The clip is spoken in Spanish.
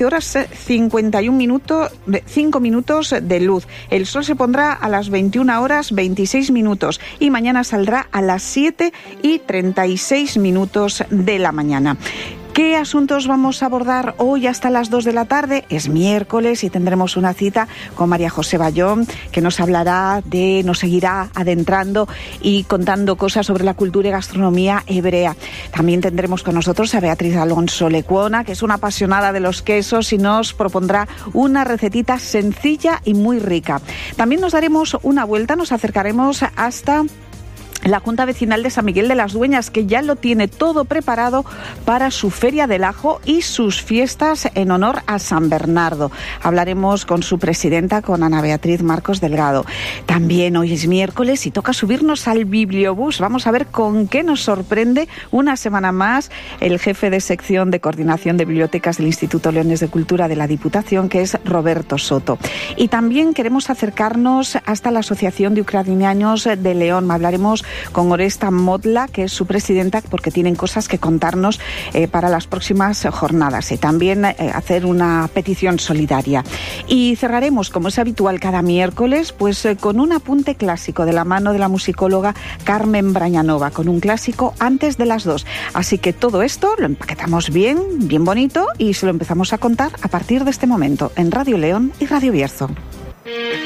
14 horas 51 minutos, 5 minutos de luz. El sol se pondrá a las 21 horas 26 minutos y mañana saldrá a las 7:36 minutos de la mañana. ¿Qué asuntos vamos a abordar hoy hasta las 2 de la tarde? Es miércoles y tendremos una cita con María José Bayón, que nos seguirá adentrando y contando cosas sobre la cultura y gastronomía hebrea. También tendremos con nosotros a Beatriz Alonso Lecuona, que es una apasionada de los quesos y nos propondrá una recetita sencilla y muy rica. También nos daremos una vuelta, nos acercaremos hasta la Junta Vecinal de San Miguel de las Dueñas, que ya lo tiene todo preparado para su Feria del Ajo y sus fiestas en honor a San Bernardo. Hablaremos con su presidenta, con Ana Beatriz Marcos Delgado. También hoy es miércoles y toca subirnos al bibliobús. Vamos a ver con qué nos sorprende una semana más el jefe de sección de coordinación de bibliotecas del Instituto Leones de Cultura de la Diputación, que es Roberto Soto. Y también queremos acercarnos hasta la Asociación de Ucranianos de León. Hablaremos con Oresta Modla, que es su presidenta, porque tienen cosas que contarnos para las próximas jornadas y también hacer una petición solidaria. Y cerraremos, como es habitual cada miércoles, pues con un apunte clásico de la mano de la musicóloga Carmen Brañanova, con un clásico antes de las 2. Así que todo esto lo empaquetamos bien bonito y se lo empezamos a contar a partir de este momento en Radio León y Radio Bierzo.